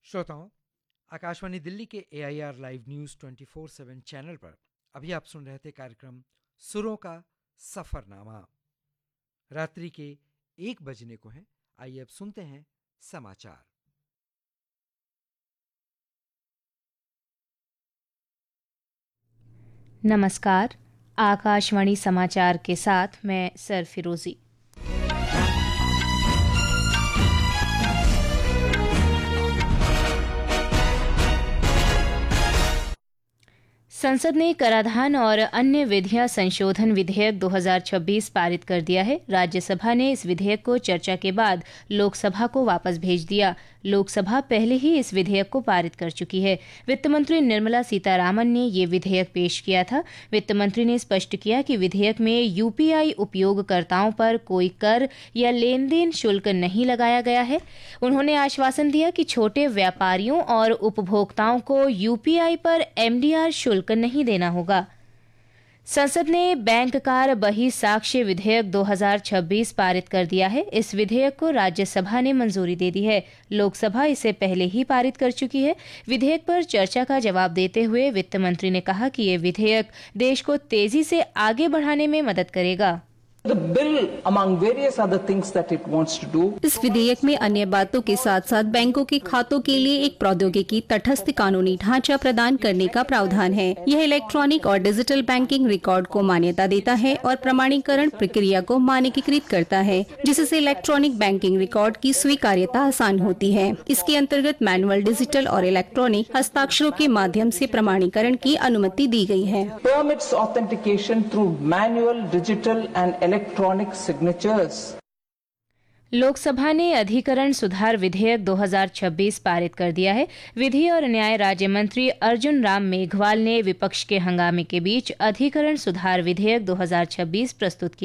श्रोताओं, आकाशवाणी दिल्ली के AIR live news 24/7 channel पर अभी आप सुन रहे थे कार्यक्रम सुरों का सफरनामा। रात्रि के 1 बजने को है। आइए अब सुनते हैं समाचार। नमस्कार, आकाशवाणी समाचार के साथ मैं सरफिरोजी। संसद ने कराधान और अन्य विधियां संशोधन विधेयक 2026 पारित कर दिया है। राज्यसभा ने इस विधेयक को चर्चा के बाद लोकसभा को वापस भेज दिया। लोकसभा पहले ही इस विधेयक को पारित कर चुकी है। वित्त मंत्री निर्मला सीतारामन ने ये विधेयक पेश किया था। वित्त मंत्री ने स्पष्ट किया कि विधेयक में यूपीआई उपयोगकर्ताओं पर कोई कर या लेन देन शुल्क नहीं लगाया गया है। उन्होंने आश्वासन दिया कि छोटे व्यापारियों और उपभोक्ताओं को यूपीआई पर एमडीआर शुल्क नहीं देना होगा। संसद ने बैंक कार बही साक्ष्य विधेयक 2026 पारित कर दिया है। इस विधेयक को राज्यसभा ने मंजूरी दे दी है। लोकसभा इसे पहले ही पारित कर चुकी है। विधेयक पर चर्चा का जवाब देते हुए वित्त मंत्री ने कहा कि ये विधेयक देश को तेजी से आगे बढ़ाने में मदद करेगा। इस विधेयक में अन्य बातों के साथ साथ बैंकों के खातों के लिए एक प्रौद्योगिकी तटस्थ कानूनी ढांचा प्रदान करने का प्रावधान है। यह इलेक्ट्रॉनिक और डिजिटल बैंकिंग रिकॉर्ड को मान्यता देता है और प्रमाणीकरण प्रक्रिया को मानकीकृत करता है, जिससे इलेक्ट्रॉनिक बैंकिंग रिकॉर्ड की स्वीकार्यता आसान होती है। इसके अंतर्गत मैनुअल, डिजिटल और इलेक्ट्रॉनिक हस्ताक्षरों के माध्यम से प्रमाणीकरण की अनुमति दी गई है। Permits authentication through manual, digital and electronic signatures. Lok Sabha ने अधिकरण सुधार विधेयक 2026 पारित कर दिया है। विधि और न्याय राज्य मंत्री अर्जुन राम मेघवाल ने विपक्ष के हंगामे के बीच अधिकरण सुधार विधेयक 2026 प्रस्तुत किया।